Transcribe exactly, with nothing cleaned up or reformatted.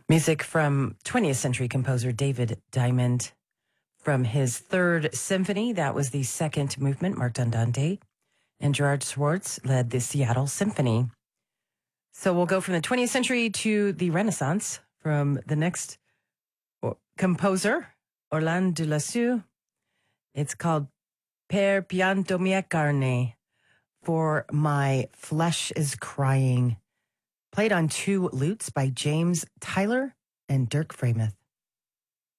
Music from twentieth century composer David Diamond from his third symphony. That was the second movement, marked Andante. And Gerard Schwartz led the Seattle Symphony. So we'll go from the twentieth century to the Renaissance from the next composer, Orlando de Lassus. It's called Per pianto mia carne, For My Flesh is Crying. Played on two lutes by James Tyler and Dirk Fremuth.